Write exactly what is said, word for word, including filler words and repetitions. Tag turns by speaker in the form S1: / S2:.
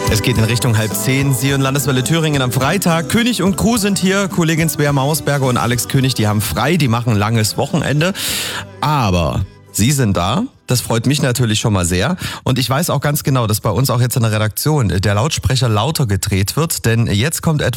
S1: Es geht in Richtung halb zehn. Sie und Landeswelle Thüringen am Freitag. König und Crew sind hier. Kollegin Svea Mausberger und Alex König, die haben frei. Die machen ein langes Wochenende. Aber Sie sind da. Das freut mich natürlich schon mal sehr. Und ich weiß auch ganz genau, dass bei uns auch jetzt in der Redaktion der Lautsprecher lauter gedreht wird. Denn jetzt kommt etwas